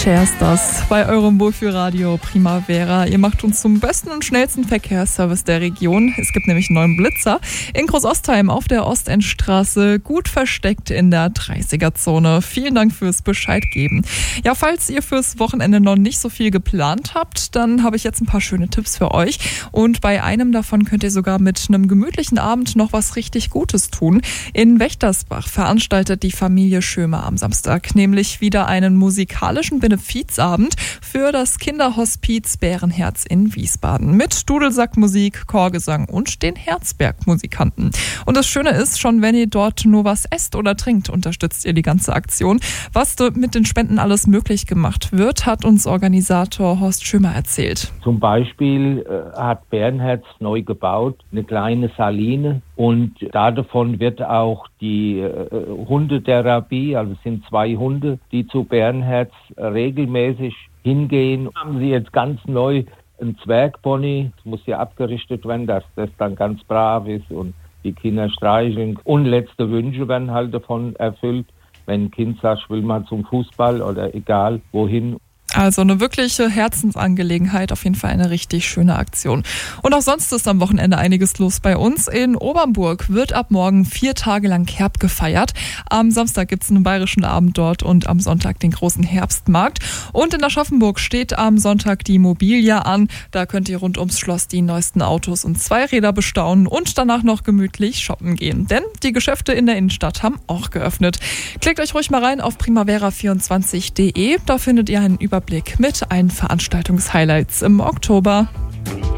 Cher ist das bei eurem Wohlfühlradio Primavera. Ihr macht uns zum besten und schnellsten Verkehrsservice der Region. Es gibt nämlich einen neuen Blitzer in Großostheim auf der Ostendstraße, gut versteckt in der 30er-Zone. Vielen Dank fürs Bescheid geben. Ja, falls ihr fürs Wochenende noch nicht so viel geplant habt, dann habe ich jetzt ein paar schöne Tipps für euch. Und bei einem davon könnt ihr sogar mit einem gemütlichen Abend noch was richtig Gutes tun. In Wächtersbach veranstaltet die Familie Schömer am Samstag nämlich wieder einen musikalischen Benefizabend für das Kinderhospiz Bärenherz in Wiesbaden mit Dudelsackmusik, Chorgesang und den Herzberg-Musikanten. Und das Schöne ist, schon wenn ihr dort nur was esst oder trinkt, unterstützt ihr die ganze Aktion. Was mit den Spenden alles möglich gemacht wird, hat uns Organisator Horst Schömer erzählt. Zum Beispiel hat Bärenherz neu gebaut, eine kleine Saline, und davon wird auch die Hundetherapie, also es sind 2 Hunde, die zu Bärenherz regelmäßig hingehen. Haben sie jetzt ganz neu einen Zwergpony, das muss ja abgerichtet werden, dass das dann ganz brav ist und die Kinder streicheln. Und letzte Wünsche werden halt davon erfüllt, wenn ein Kind sagt, ich will mal zum Fußball oder egal wohin. Also eine wirkliche Herzensangelegenheit, auf jeden Fall eine richtig schöne Aktion. Und auch sonst ist am Wochenende einiges los bei uns. In Obernburg wird ab morgen 4 Tage lang Kerb gefeiert. Am Samstag gibt es einen bayerischen Abend dort und am Sonntag den großen Herbstmarkt. Und in Aschaffenburg steht am Sonntag die Mobilia an. Da könnt ihr rund ums Schloss die neuesten Autos und Zweiräder bestaunen und danach noch gemütlich shoppen gehen. Denn die Geschäfte in der Innenstadt haben auch geöffnet. Klickt euch ruhig mal rein auf primavera24.de. Da findet ihr einen Überblick mit allen Veranstaltungshighlights im Oktober.